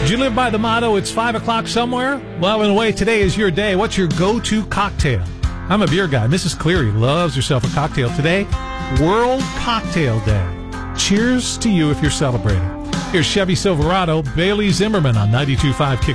Do you live by the motto, it's 5 o'clock somewhere? Well, in a way, today is your day. What's your go-to cocktail? I'm a beer guy. Mrs. Cleary loves herself a cocktail. Today, World Cocktail Day. Cheers to you if you're celebrating. Here's Chevy Silverado, Bailey Zimmerman on 92.5 Kick